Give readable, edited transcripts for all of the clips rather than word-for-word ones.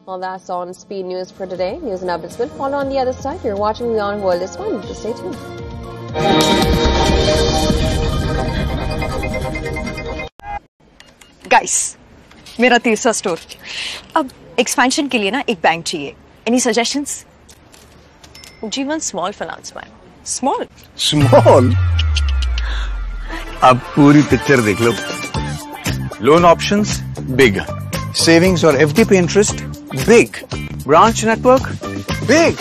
Well, that's on Speed News for today. News and updates will follow on the other side. You're watching Beyond World is Fun. Just stay tuned. Guys, मेरा तीसरा store. अब expansion के लिए ना एक bank चाहिए. Any suggestions? Jeevan Small Finance Bank. Small. Small? अब पूरी पिक्चर देख लो. Loan options, big. Savings or FD interest, big. Branch network, big.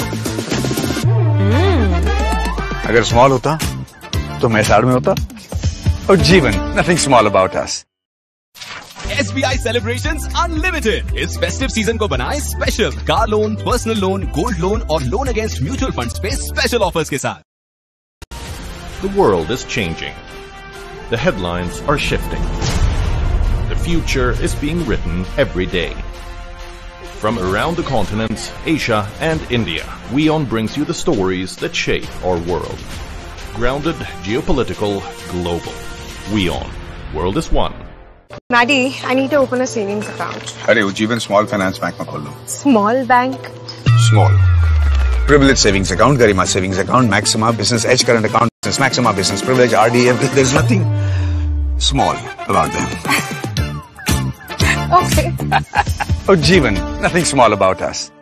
अगर small होता, तो मैं साड़ में होता. और जीवन, nothing small about us. SBI Celebrations Unlimited इस फेस्टिव सीजन को बनाए special. Car loan, personal loan, gold loan और लोन अगेंस्ट म्यूचुअल फंड्स पे स्पेशल ऑफर्स के साथ. The world is changing. The headlines are shifting. The future is being written every day. From around the continents, Asia and India, WION brings you the stories that shape our world. Grounded, geopolitical, global. WION. World is one. Maddie, I need to open a savings account. अरे Ujjivan Small Finance Bank में खोल लो. Small bank? Small. Privilege savings account, Garima savings account, Maxima Business Edge current account, Business Maxima Business Privilege, RD, everything. There's nothing small about them. Okay. Oh, Jeevan, nothing small about us.